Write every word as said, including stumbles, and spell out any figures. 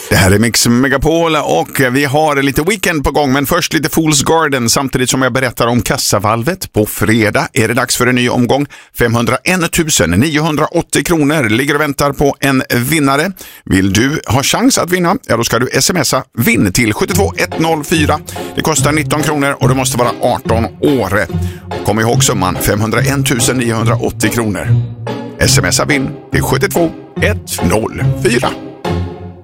Det här är Mix Megapol och vi har lite weekend på gång, men först lite Fool's Garden samtidigt som jag berättar om kassavalvet. På fredag är det dags för en ny omgång. femhundraen tusen niohundraåttio kronor ligger och väntar på en vinnare. Vill du ha chans att vinna? Ja, då ska du smsa vinn till sju två ett noll fyra. Det kostar nitton kronor och du måste vara arton år. Kom ihåg summan femhundraen tusen niohundraåttio kronor. Smsa vinn till sju två ett noll fyra.